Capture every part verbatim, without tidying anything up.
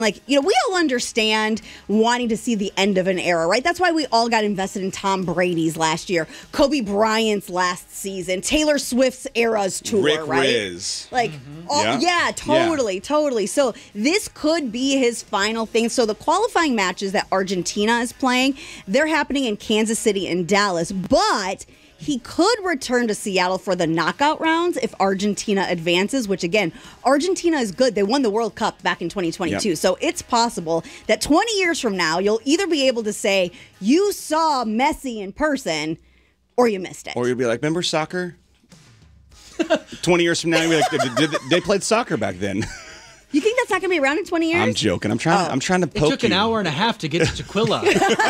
Like, you know, we all understand wanting to see the end of an era, right? That's why we all got invested in Tom Brady's last year, Kobe Bryant's last season, Taylor Swift's Eras tour, Rick right? Riz. Like, Mm-hmm. all, yeah. yeah, totally, yeah. totally. So this could be his final thing. So the qualifying matches that Argentina is playing, they're happening in Kansas City and Dallas, but he could return to Seattle for the knockout rounds if Argentina advances, which, again, Argentina is good. They won the World Cup back in twenty twenty-two. Yep. So it's possible that twenty years from now, you'll either be able to say you saw Messi in person or you missed it. Or you'll be like, remember soccer? twenty years from now, you'll be like, did, did, did, they played soccer back then. You think that's not going to be around in twenty years? I'm joking. I'm trying. Oh. I'm trying to poke It took an you. hour and a half to get to Tequila.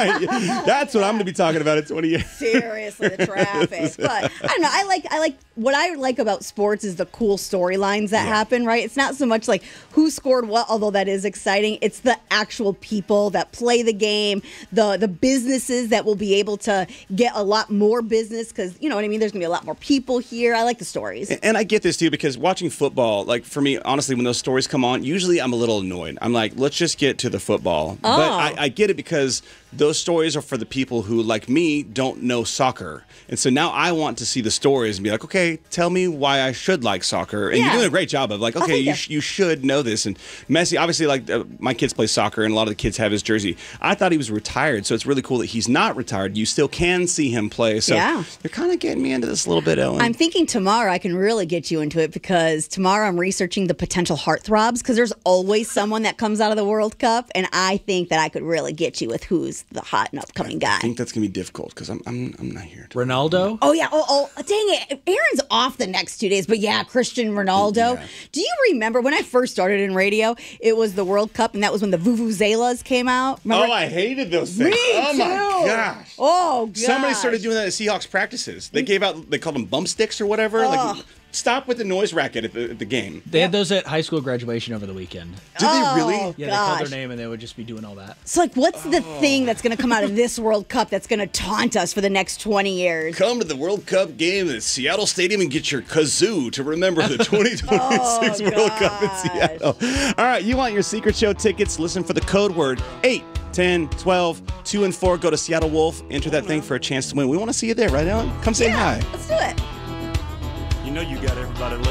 That's what I'm going to be talking about in twenty years. Seriously, the traffic. But I don't know. I like. I like what I like about sports is the cool storylines that yeah. happen. Right. It's not so much like who scored what, although that is exciting. It's the actual people that play the game, the the businesses that will be able to get a lot more business because you know what I mean. There's going to be a lot more people here. I like the stories. And, and I get this too because watching football, like for me, honestly, when those stories come on, usually I'm a little annoyed. I'm like, let's just get to the football. Oh. But I, I get it because those stories are for the people who, like me, don't know soccer. And so now I want to see the stories and be like, okay, tell me why I should like soccer. And yeah. you're doing a great job of like, okay, you, sh- you should know this. And Messi, obviously, like uh, my kids play soccer and a lot of the kids have his jersey. I thought he was retired. So it's really cool that he's not retired. You still can see him play. So yeah. you're kind of getting me into this a little bit, Ellen. I'm thinking tomorrow I can really get you into it because tomorrow I'm researching the potential heartthrobs because there's always someone that comes out of the World Cup, and I think that I could really get you with who's the hot and upcoming guy. I think that's gonna be difficult because I'm I'm I'm not here. To Ronaldo? Oh yeah. Oh, oh dang it. Aaron's off the next two days, but yeah, Cristiano Ronaldo. Yeah. Do you remember when I first started in radio? It was the World Cup, and that was when the vuvuzelas came out. Remember? Oh, I hated those things. Me oh too. my gosh. Oh gosh. Somebody started doing that at Seahawks practices. They gave out, they called them bump sticks or whatever. Oh. Like, stop with the noise racket at the, at the game. They had those at high school graduation over the weekend. Did oh, they really? Yeah, they gosh. called their name and they would just be doing all that. So, like, what's the oh. thing that's going to come out of this World Cup that's going to taunt us for the next twenty years? Come to the World Cup game at Seattle Stadium and get your kazoo to remember the twenty twenty-six oh, World Cup in Seattle. All right, you want your Secret Show tickets? Listen for the code word eight, ten, twelve, two, and four. Go to Seattle Wolf. Enter that thing for a chance to win. We want to see you there, right, Ellen? Come say yeah, hi. Let's do it. You know you got everybody looking.